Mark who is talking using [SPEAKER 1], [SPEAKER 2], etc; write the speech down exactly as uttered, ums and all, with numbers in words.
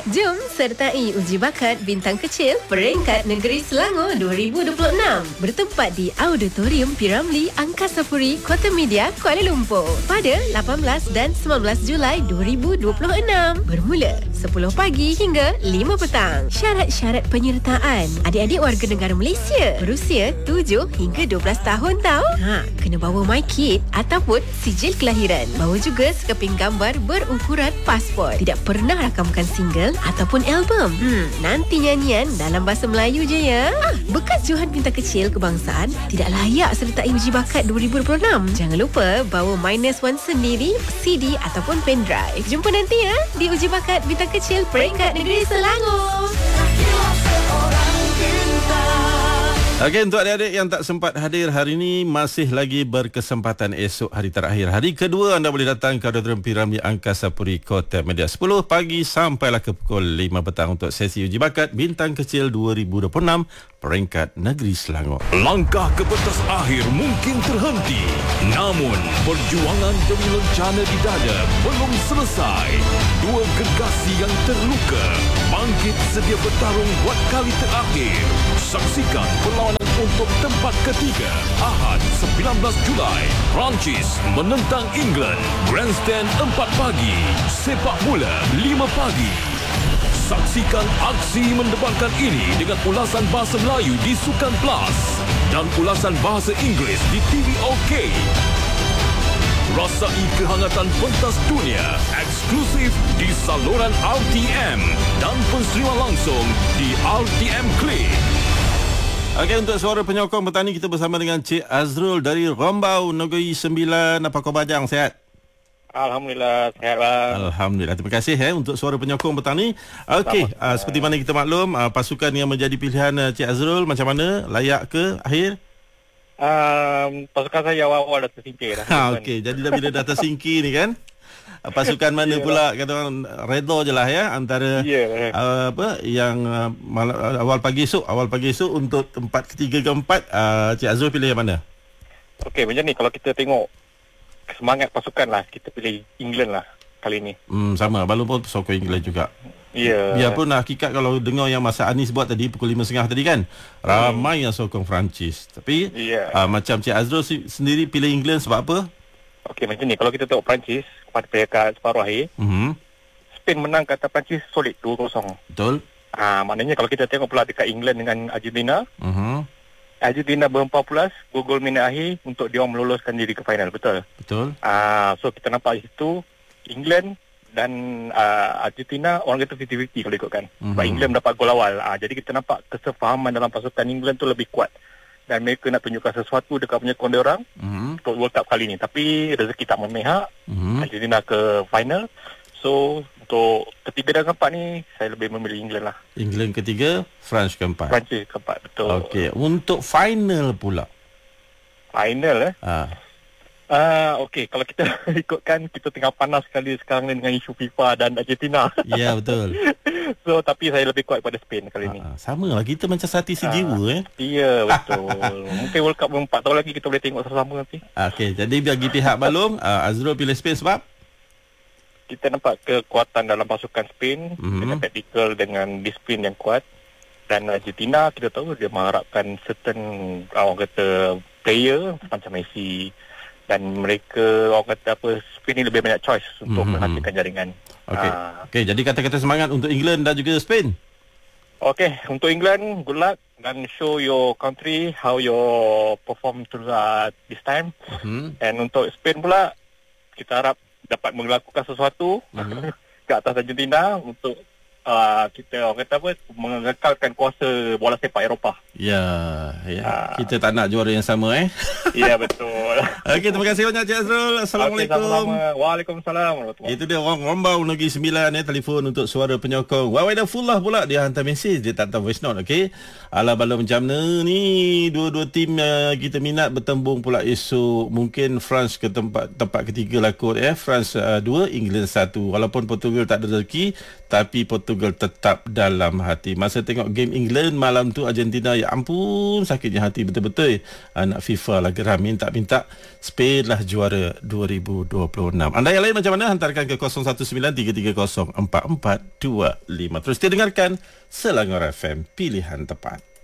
[SPEAKER 1] Jom sertai uji bakat bintang kecil peringkat negeri Selangor dua ribu dua puluh enam bertempat di Auditorium P. Ramlee Angkasa Puri, Kota Media, Kuala Lumpur pada lapan belas dan sembilan belas Julai dua ribu dua puluh enam bermula sepuluh pagi hingga lima petang. Syarat-syarat penyertaan: adik-adik warga negara Malaysia berusia tujuh hingga dua belas tahun tau. Ha, kena bawa MyKid ataupun sijil kelahiran. Bawa juga sekeping gambar berukuran pasport. Tidak pernah rakamkan single ataupun album. Hmm, nanti nyanyian dalam bahasa Melayu je ya. Ah, bekas Johan Bintang Kecil Kebangsaan tidak layak sertai uji bakat dua ribu dua puluh enam. Jangan lupa bawa Minus One sendiri, C D ataupun pendrive. Jumpa nanti ya di uji bakat Bintang Kecil peringkat negeri Selangor.
[SPEAKER 2] Okey, untuk adik-adik yang tak sempat hadir hari ini, masih lagi berkesempatan esok hari terakhir. Hari kedua anda boleh datang ke Auditorium P. Ramlee Angkasa Puri, Kota Media, sepuluh pagi sampailah ke pukul lima petang untuk sesi uji bakat Bintang Kecil dua ribu dua puluh enam peringkat negeri Selangor.
[SPEAKER 3] Langkah ke pentas akhir mungkin terhenti, namun perjuangan demi lencana di dada belum selesai. Dua gergasi yang terluka bangkit sedia bertarung buat kali terakhir. Saksikan perlawanan untuk tempat ketiga Ahad sembilan belas Julai. Perancis menentang England. Grandstand empat pagi, sepak bola lima pagi. Saksikan aksi mendebarkan ini dengan ulasan bahasa Melayu di Sukan Plus dan ulasan bahasa Inggeris di T V OK. Rasai kehangatan pentas dunia eksklusif di saluran R T M dan penseriuan langsung di R T M Click.
[SPEAKER 2] Okey, untuk suara penyokong petani kita bersama dengan Cik Azrul dari Rombau Negeri Sembilan. Apa khabar Jang? Sihat?
[SPEAKER 4] Alhamdulillah, sihat bang.
[SPEAKER 2] Alhamdulillah. Terima kasih eh, untuk suara penyokong petani. Okey, uh, seperti mana kita maklum, uh, pasukan yang menjadi pilihan uh, Cik Azrul macam mana? Layak ke akhir?
[SPEAKER 4] Um, pasukan saya awal-awal dah tersingkir dah.
[SPEAKER 2] Ha, okey, jadi dah bila dah tersingkir ni kan? Pasukan mana yeah, pula kata orang redha je lah ya antara yeah, uh, apa yang uh, mal- awal pagi esok awal pagi esok untuk tempat ketiga keempat, uh, Cik Azrul pilih yang mana?
[SPEAKER 4] Okey, macam ni kalau kita tengok semangat pasukan lah, kita pilih England lah kali ni.
[SPEAKER 2] Hmm, sama, walaupun sokong England juga.
[SPEAKER 4] Ya. Yeah.
[SPEAKER 2] Biarpun hakikat kalau dengar yang masa Anis buat tadi pukul lima tiga puluh tadi kan, ramai hmm. yang sokong Perancis. Tapi yeah. uh, macam Cik Azrul sendiri pilih England sebab apa?
[SPEAKER 4] Okey, macam ni kalau kita tengok Perancis pada peringkat separuh akhir, mm-hmm. Spain menang kata Perancis solid dua kosong.
[SPEAKER 2] Betul.
[SPEAKER 4] Ah, maknanya kalau kita tengok pula dekat England dengan Argentina, mm-hmm. Argentina berempat belas gol minit akhir untuk dia meloloskan diri ke final, betul?
[SPEAKER 2] Betul.
[SPEAKER 4] Ah, so kita nampak itu England dan uh, Argentina orang kata fifty fifty kalau ikutkan. Mm-hmm. Sebab England dapat gol awal. Ah, jadi kita nampak kesefahaman dalam pasukan England tu lebih kuat. Dan mereka nak tunjukkan sesuatu dekat penyokong dia orang mm-hmm. untuk World Cup kali ni. Tapi rezeki tak memihak. Mm-hmm. Argentina ke final. So untuk ketiga dan keempat ni saya lebih memilih England lah.
[SPEAKER 2] England ketiga, France keempat.
[SPEAKER 4] Perancis keempat, betul.
[SPEAKER 2] Okey, untuk final pula.
[SPEAKER 4] Final eh?
[SPEAKER 2] Ah.
[SPEAKER 4] Uh, Okey, kalau kita ikutkan kita tengah panas sekali sekarang ni dengan isu FIFA dan Argentina.
[SPEAKER 2] Ya, yeah, betul.
[SPEAKER 4] So, tapi saya lebih kuat pada Spain kali ni.
[SPEAKER 2] Ah, sama lah, kita macam sati sejiwa uh, eh.
[SPEAKER 4] Ya, betul. Mungkin World Cup empat tahun lagi kita boleh tengok sama-sama nanti.
[SPEAKER 2] Okey, jadi bagi pihak balung, uh, Azrul pilih Spain sebab?
[SPEAKER 4] Kita nampak kekuatan dalam pasukan Spain, mm-hmm. dengan tactical, dengan disiplin yang kuat. Dan Argentina, kita tahu dia mengharapkan certain, orang kata, player macam Messi. Dan mereka, orang kata apa, Spain ni lebih banyak choice untuk mm-hmm. menghasilkan jaringan. Okey,
[SPEAKER 2] uh, okay, jadi kata-kata semangat untuk England dan juga Spain.
[SPEAKER 4] Okey, untuk England, good luck dan show your country how you perform to uh, this time. Mm-hmm. And untuk Spain pula, kita harap dapat melakukan sesuatu mm-hmm. ke atas Argentina untuk uh, kita orang kata apa, mengekalkan kuasa bola sepak Eropah.
[SPEAKER 2] Ya, ya. Uh, kita tak nak juara yang sama eh.
[SPEAKER 4] Ya, betul.
[SPEAKER 2] Okey, terima kasih banyak Cik Azrul. Assalamualaikum.
[SPEAKER 4] Okay, sama-sama. Waalaikumsalam.
[SPEAKER 2] Itu dia orang Rombau Negeri Sembilan eh, telefon untuk suara penyokong. Wawaida Fullah pula dia hantar mesej, dia tak tahu voice note. Okey. Ala bala macam ni, dua-dua tim uh, kita minat bertembung pula esok. Mungkin France ke tempat tempat ketiga lah kot eh. France uh, dua, England satu. Walaupun Portugal tak ada rezeki, tapi Portugal Portugal tetap dalam hati. Masa tengok game England malam tu, Argentina, ya ampun sakitnya hati betul-betul. Anak FIFA lah geram minta-minta Spain lah juara dua ribu dua puluh enam. Anda yang lain macam mana? Hantarkan ke kosong satu sembilan tiga tiga kosong empat empat dua lima. Terus kita dengarkan Selangor F M, pilihan tepat.